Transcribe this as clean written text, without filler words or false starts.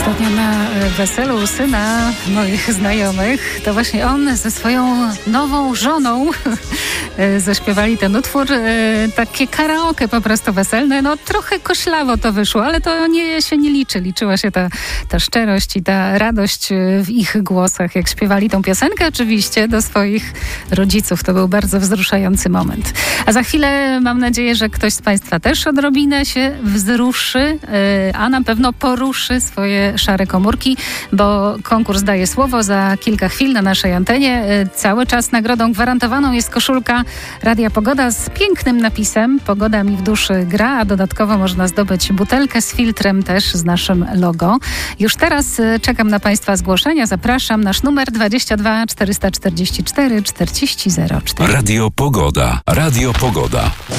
Ostatnio na weselu syna moich znajomych, to właśnie on ze swoją nową żoną zaśpiewali ten utwór, takie karaoke po prostu weselne. No trochę koszlawo to wyszło, ale to się nie liczy. Liczyła się ta szczerość i ta radość w ich głosach, jak śpiewali tą piosenkę oczywiście do swoich rodziców. To był bardzo wzruszający moment. A za chwilę mam nadzieję, że ktoś z Państwa też odrobinę się wzruszy, a na pewno poruszy swoje szare komórki, bo konkurs daje słowo za kilka chwil na naszej antenie. Cały czas nagrodą gwarantowaną jest koszulka Radia Pogoda z pięknym napisem "Pogoda mi w duszy gra", a dodatkowo można zdobyć butelkę z filtrem też z naszym logo. Już teraz czekam na Państwa zgłoszenia. Zapraszam. Nasz numer 22 444 40 04. Radio Pogoda. Radio Pogoda.